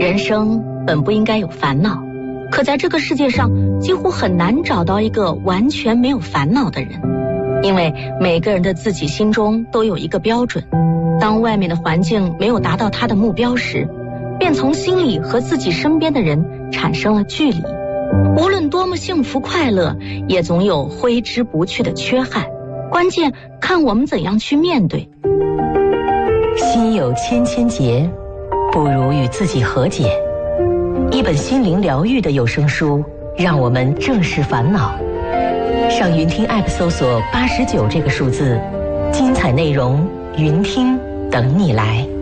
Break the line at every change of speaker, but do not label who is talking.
人生本不应该有烦恼，可在这个世界上几乎很难找到一个完全没有烦恼的人，因为每个人的自己心中都有一个标准，当外面的环境没有达到他的目标时，便从心里和自己身边的人产生了距离。无论多么幸福快乐，也总有挥之不去的缺憾，关键看我们怎样去面对。
心有千千结，不如与自己和解。一本心灵疗愈的有声书，让我们正视烦恼。上云听 App 搜索89这个数字，精彩内容云听等你来。